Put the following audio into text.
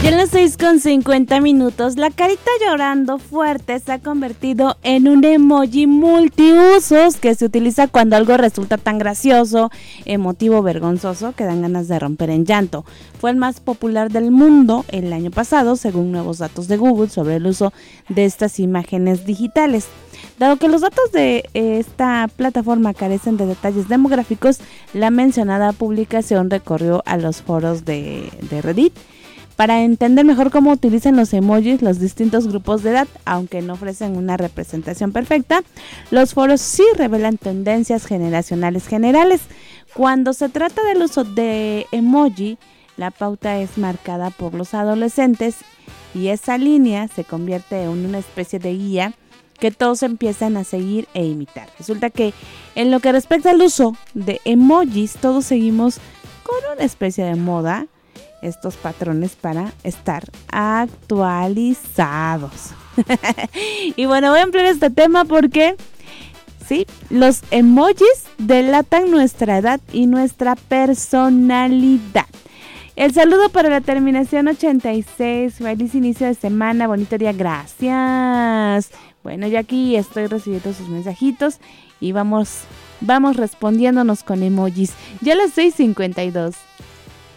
Ya en las 6:50 la carita llorando fuerte se ha convertido en un emoji multiusos que se utiliza cuando algo resulta tan gracioso, emotivo, vergonzoso que dan ganas de romper en llanto. Fue el más popular del mundo el año pasado, según nuevos datos de Google sobre el uso de estas imágenes digitales. Dado que los datos de esta plataforma carecen de detalles demográficos, la mencionada publicación recorrió a los foros de Reddit para entender mejor cómo utilizan los emojis los distintos grupos de edad. Aunque no ofrecen una representación perfecta, los foros sí revelan tendencias generacionales generales. Cuando se trata del uso de emoji, la pauta es marcada por los adolescentes y esa línea se convierte en una especie de guía que todos empiezan a seguir e imitar. Resulta que en lo que respecta al uso de emojis, todos seguimos con una especie de moda estos patrones para estar actualizados. Y bueno, voy a ampliar este tema porque sí, los emojis delatan nuestra edad y nuestra personalidad. El saludo para la terminación 86. Feliz inicio de semana, bonito día, gracias. Bueno, yo aquí estoy recibiendo sus mensajitos y vamos respondiéndonos con emojis. Ya a las 6:52.